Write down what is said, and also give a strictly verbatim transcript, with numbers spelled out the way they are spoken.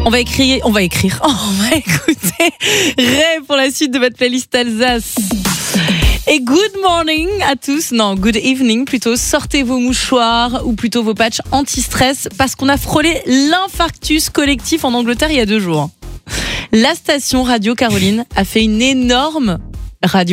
On va écrire, on va écrire, on va écouter Ray pour la suite de votre playlist Alsace. Et good morning à tous, non, good evening plutôt. Sortez vos mouchoirs ou plutôt vos patchs anti-stress parce qu'on a frôlé l'infarctus collectif en Angleterre il y a deux jours. La station Radio Caroline a fait une énorme radio